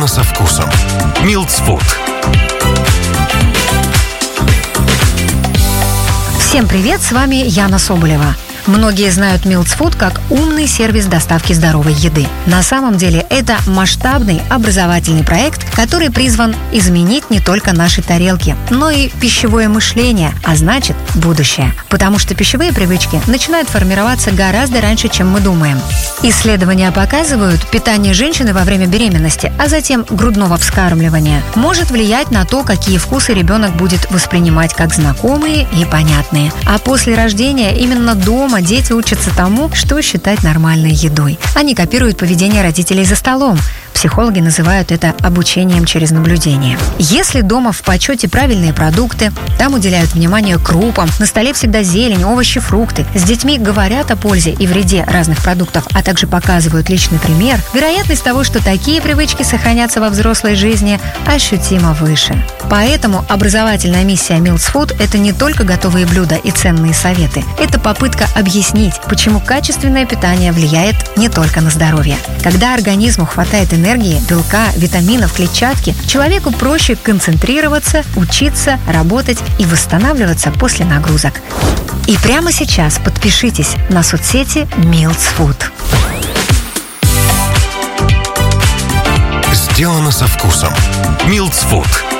со вкусом. Милдс Фуд. Всем привет, с вами Яна Соболева. Многие знают Милдс Фуд как умный сервис доставки здоровой еды. На самом деле это масштабный образовательный проект, который призван изменить не только наши тарелки, но и пищевое мышление, а значит будущее. Потому что пищевые привычки начинают формироваться гораздо раньше, чем мы думаем. Исследования показывают, питание женщины во время беременности, а затем грудного вскармливания, может влиять на то, какие вкусы ребенок будет воспринимать как знакомые и понятные. А после рождения именно дома дети учатся тому, что считать нормальной едой. Они копируют поведение родителей за столом. Психологи называют это обучением через наблюдение. Если дома в почете правильные продукты, там уделяют внимание крупам, на столе всегда зелень, овощи, фрукты, с детьми говорят о пользе и вреде разных продуктов, а также показывают личный пример, вероятность того, что такие привычки сохранятся во взрослой жизни, ощутимо выше. Поэтому образовательная миссия Милдс Фуд – это не только готовые блюда и ценные советы. Это попытка объяснить, почему качественное питание влияет не только на здоровье. Когда организму хватает энергии, белка, витаминов, клетчатки, человеку проще концентрироваться, учиться, работать и восстанавливаться после нагрузок. И прямо сейчас подпишитесь на соцсети Милдс Фуд. Сделано со вкусом. Милдс Фуд.